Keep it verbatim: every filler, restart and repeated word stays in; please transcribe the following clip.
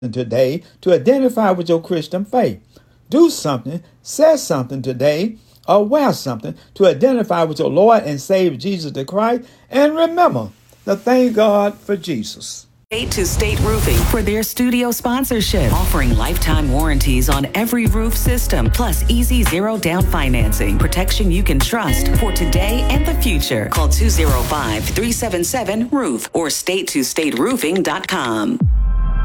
today to identify with your Christian faith. Do something, say something today, or wear something to identify with your Lord and Savior Jesus the Christ. And remember to thank God for Jesus. State to State Roofing for their studio sponsorship, offering lifetime warranties on every roof system, plus easy zero down financing, protection you can trust for today and the future. Call two oh five, three seven seven, roof or state to state roofing dot com.